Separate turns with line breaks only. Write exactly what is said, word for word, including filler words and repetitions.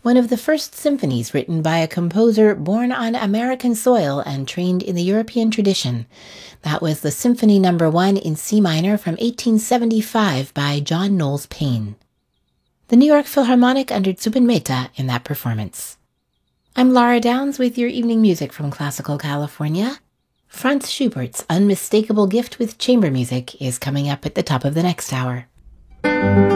one of the first symphonies written by a composer born on American soil and trained in the European tradition. That was the Symphony Number One in C minor from eighteen seventy-five by John Knowles Paine. The New York Philharmonic under Zubin Mehta in that performance. I'm Laura Downs with your evening music from Classical California. Franz Schubert's unmistakable gift with chamber music is coming up at the top of the next hour.